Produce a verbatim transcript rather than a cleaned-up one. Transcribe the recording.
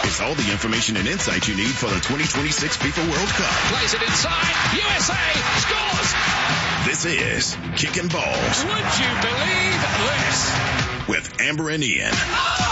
is all the information and insight you need for the twenty twenty-six FIFA World Cup. Plays it inside. U S A scores. This is Kicking Balls. Would you believe this? With Amber and Ian.